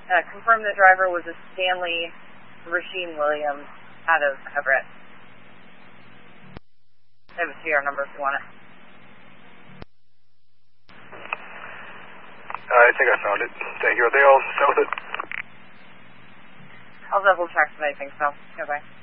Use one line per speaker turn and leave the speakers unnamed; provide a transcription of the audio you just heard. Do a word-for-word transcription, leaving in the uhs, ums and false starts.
Uh, confirm the driver was a Stanley Rasheen Williams out of Everett. I have a C R number if you want it.
I think I found it. Thank you. Are they all south it?
I'll double check, but I think so. Goodbye.